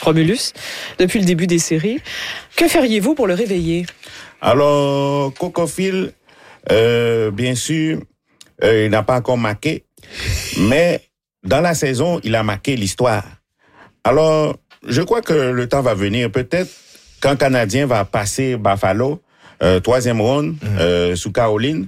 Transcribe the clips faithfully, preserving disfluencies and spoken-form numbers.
Romulus, depuis le début des séries. Que feriez-vous pour le réveiller? Alors, Cocophile, euh, bien sûr, euh, il n'a pas encore marqué, mais dans la saison, il a marqué l'histoire. Alors, je crois que le temps va venir. Peut-être quand Canadien va passer Buffalo, euh, troisième round, mmh. euh, sous Caroline,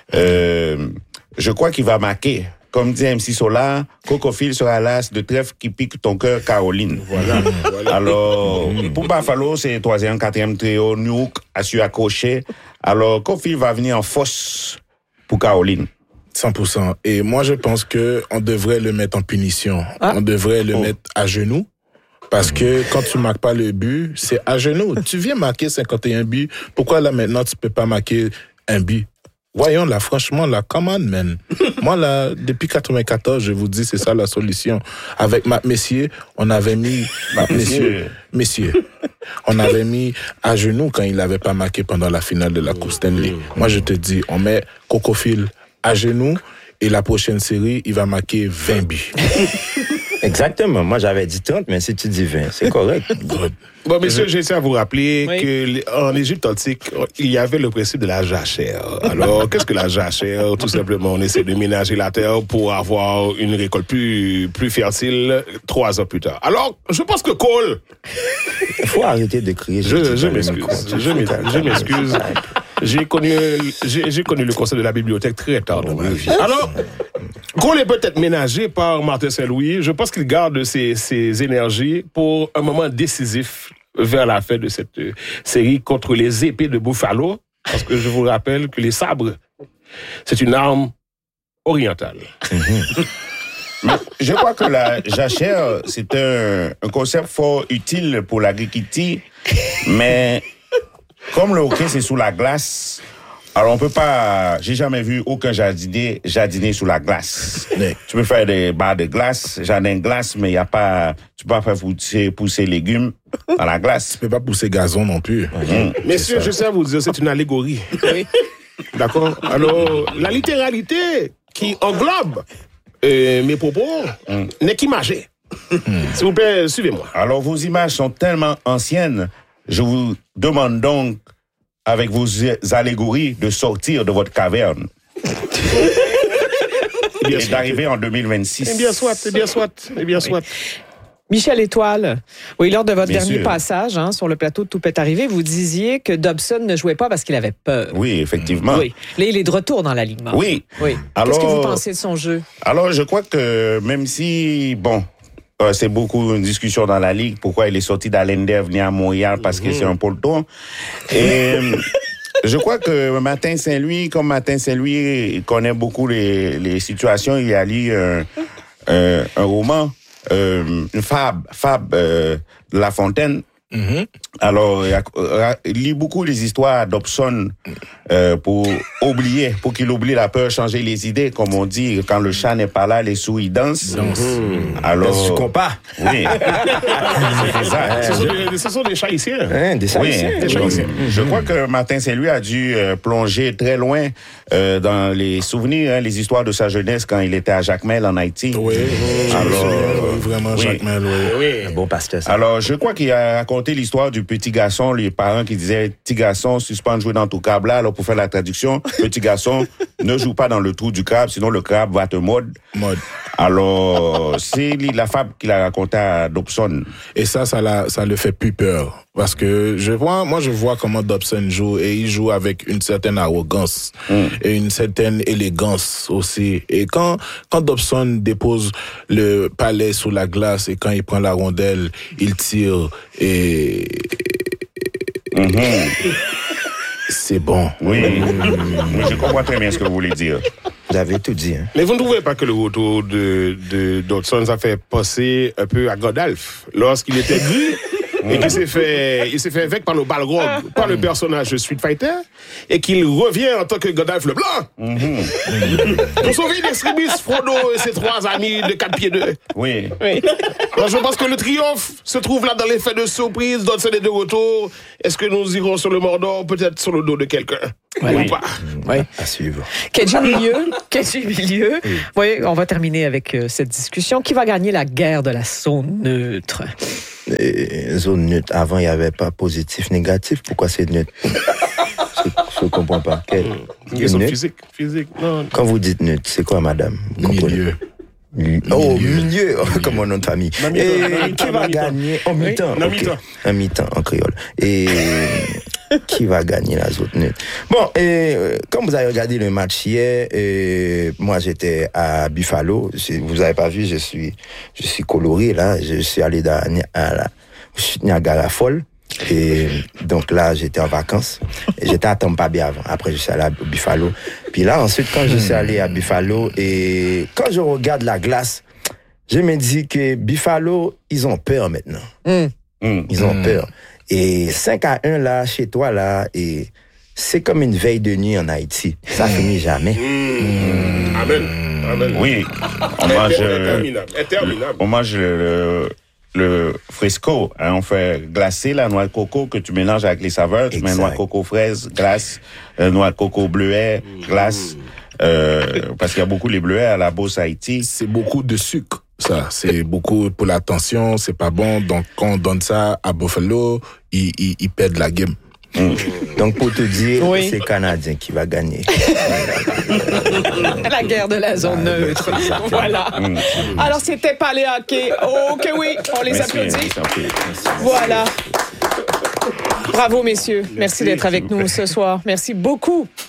euh, je crois qu'il va marquer. Comme dit M C Solar, Cocophile sera l'as de trèfle qui pique ton cœur, Caroline. Voilà. voilà. Alors, mmh. pour Buffalo, c'est troisième, quatrième trio, Nuke a su accrocher. Alors, Cocophile va venir en force pour Caroline. cent pour cent. Et moi, je pense que on devrait le mettre en punition. Ah. On devrait le oh. mettre à genoux. Parce que quand tu marques pas le but, c'est à genoux. Tu viens marquer cinquante et un buts. Pourquoi là, maintenant, tu peux pas marquer un but? Voyons là, franchement, là, come on, man. Moi, là, depuis quatre-vingt-quatorze, je vous dis, c'est ça la solution. Avec Matt Messier, on avait mis... Matt Messier. Messier. On avait mis à genoux quand il n'avait pas marqué pendant la finale de la Coupe Stanley. Moi, je te dis, on met Cocophile à genoux et la prochaine série, il va marquer vingt buts. Exactement. Moi, j'avais dit trente, mais si tu dis vingt, c'est correct. Bon, messieurs, j'essaie à vous rappeler oui. qu'en Égypte antique, il y avait le principe de la jachère. Alors, qu'est-ce que la jachère? Tout simplement, on essaie de ménager la terre pour avoir une récolte plus, plus fertile trois ans plus tard. Alors, je pense que Cole... Il faut arrêter de crier. Je, je m'excuse. Je m'excuse. Je m'excuse. J'ai connu, j'ai, j'ai connu le concept de la bibliothèque très tard dans ma vie. Alors, Cole est peut-être ménagé par Martin Saint-Louis. Je pense qu'il garde ses, ses énergies pour un moment décisif vers la fin de cette série contre les épées de Buffalo. Parce que je vous rappelle que les sabres, c'est une arme orientale. Mm-hmm. Mais je crois que la jachère, c'est un, un concept fort utile pour l'agriculture, mais comme le hockey, c'est sous la glace, alors on peut pas... J'ai jamais vu aucun jardinier jardiner sous la glace. Mais tu peux faire des barres de glace, jardin de glace, mais il y a pas... Tu peux pas faire pousser, pousser légumes dans la glace. Tu peux pas pousser gazon non plus. Mmh. Messieurs, je sais à vous dire, c'est une allégorie. Oui. D'accord? Alors, la littéralité qui englobe euh, mes propos mmh. n'est qu'imagée. Mmh. S'il vous plaît, suivez-moi. Alors, vos images sont tellement anciennes, je vous demande donc, avec vos allégories, de sortir de votre caverne. Et d'arriver en deux mille vingt-six. Eh bien soit, eh bien soit, eh bien soit. Michel Étoile, oui, lors de votre bien dernier sûr. passage hein, sur le plateau de Tout peut arriver, vous disiez que Dobson ne jouait pas parce qu'il avait peur. Oui, effectivement. Oui. Là, il est de retour dans l'alignement. Oui. oui. Alors, qu'est-ce que vous pensez de son jeu? Alors, je crois que même si, bon, euh, c'est beaucoup une discussion dans la Ligue, pourquoi il est sorti d'Allender, venir à Montréal, parce que mmh. c'est un poleton. Et je crois que Martin Saint-Louis, comme Martin Saint-Louis, il connaît beaucoup les, les situations, il a lu un, un, un roman, euh, une fable, fable euh, de La Fontaine. Mm-hmm. Alors, il lit beaucoup les histoires Dobson euh, pour oublier, pour qu'il oublie la peur, changer les idées, comme on dit, quand le chat n'est pas là, les sous ils dansent. Mm-hmm. Alors, tu comprends? Oui. C'est ça. Ce sont des, ce sont des chats haïtiens. Hein, des chats haïtiens. Oui, je, je crois que Martin Saint-Louis a dû euh, plonger très loin euh, dans les souvenirs, hein, les histoires de sa jeunesse quand il était à Jacmel en Haïti. Oui. Alors, oui, vraiment oui. Jacmel, oui. oui. Un bon pasteur. Ça. Alors, je crois qu'il a raconté l'histoire du petit garçon, les parents qui disaient « Petit garçon, suspend de jouer dans ton câble là. » Alors, pour faire la traduction, petit garçon, ne joue pas dans le trou du crabe, sinon le crabe va te mordre. Mode. Alors, c'est la fable qu'il a racontée à Dobson. Et ça, ça, la, ça le fait plus peur. Parce que je vois, moi, je vois comment Dobson joue et il joue avec une certaine arrogance mm. et une certaine élégance aussi. Et quand, quand Dobson dépose le palais sous la glace et quand il prend la rondelle, il tire et... Mm-hmm. C'est bon. Oui, mmh. je comprends très bien ce que vous voulez dire. Vous avez tout dit. Hein. Mais vous ne trouvez pas que le retour de, de Dobson, ça fait penser un peu à Gandalf lorsqu'il était gris et qu'il s'est fait, il s'est fait avec par le Balrog, par le personnage de Street Fighter, et qu'il revient en tant que Gandalf le Blanc. Mm-hmm. Pour sauver Extremis, Frodo et ses trois amis de quatre pieds deux. Oui. oui. Alors, je pense que le triomphe se trouve là dans l'effet de surprise. Dobson est de retour. Est-ce que nous irons sur le Mordor, peut-être sur le dos de quelqu'un? Oui. Ou pas? Oui. À suivre. Kedji Milieu, Kedji Milieu. Oui. Oui, on va terminer avec euh, cette discussion. Qui va gagner la guerre de la zone neutre? euh, zone neutre. Avant, il n'y avait pas positif, négatif. Pourquoi c'est neutre? Je ne comprends pas. Quel, Une question physique, physique. Non. Quand vous dites neutre, c'est quoi, madame? Vous Milieu. Milieu. Oh, milieu, comme mon nom de famille. Et qui va gagner en mi-temps? En okay. mi-temps. En mi-temps, en créole. Et qui va gagner la zone neutre? Bon, et comme vous avez regardé le match hier, et moi j'étais à Buffalo. Vous n'avez pas vu, je suis, je suis coloré là. Je suis allé dans, à la Niagara Falls. Et donc là, j'étais en vacances. Et j'étais à Tampa Bay avant. Après, je suis allé à Buffalo. Puis là, ensuite, quand je suis allé à Buffalo, et quand je regarde la glace, je me dis que Buffalo, ils ont peur maintenant. Mm. Mm. Ils ont mm. peur. Et cinq à un, là, chez toi, là, et c'est comme une veille de nuit en Haïti. Ça mm. finit jamais. Mm. Amen. Amen. Oui. On mange, interminable. Interminable. On mange le... le fresco, hein, on fait glacer la noix de coco que tu mélanges avec les saveurs. Exact. Tu mets noix de coco fraise, glace, euh, noix de coco bleuet, glace. Euh, parce qu'il y a beaucoup les bleuets à la Beauce Haïti. C'est beaucoup de sucre, ça. C'est beaucoup pour la tension, c'est pas bon. Donc, quand on donne ça à Buffalo, ils, ils, ils perdent la game. Mmh. Donc, pour te dire, oui. c'est Canadien qui va gagner. La guerre de la zone ah, neutre. Voilà. Mmh. Alors, c'était Paléa hockey. Ok, oui, on les Merci, applaudit. Merci. Voilà. Bravo, messieurs. Merci, Merci d'être avec nous ce soir. Merci beaucoup.